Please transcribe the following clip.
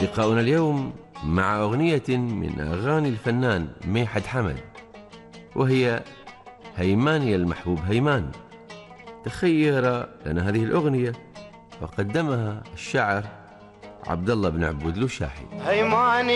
لقاؤنا اليوم مع أغنية من أغاني الفنان ميحد حمد، وهي هيمان يا المحبوب هيمان. تخير لنا هذه الأغنية وقدمها الشاعر عبد الله بن عبود الوشاحي.